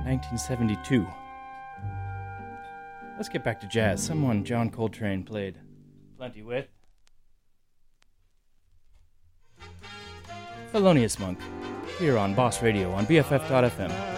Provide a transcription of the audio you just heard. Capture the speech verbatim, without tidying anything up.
nineteen seventy-two. Let's get back to jazz. Someone John Coltrane played plenty with. Thelonious Monk, here on Boss Radio on B F F dot F M.